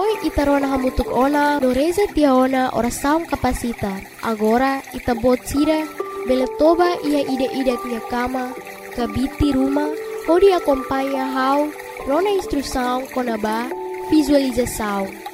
Noi itarona hamutuk ona, no reza tiaona oração kapasita. Agora itabot sira, beletoba ia ide-ide minha cama, kabiti rumah, pode acompanhar how, rona instrução konaba, visualização.